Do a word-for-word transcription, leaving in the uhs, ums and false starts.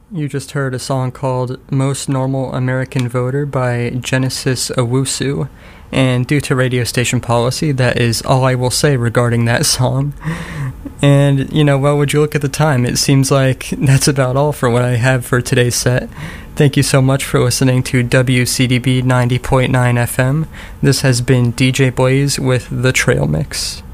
You just heard a song called Most Normal American Voter by Genesis Owusu, and due to radio station policy, that is all I will say regarding that song. And, you know, well, would you look at the time? It seems like that's about all for what I have for today's set. Thank you so much for listening to W C D B ninety point nine F M. This has been D J Blaze with The Trail Mix.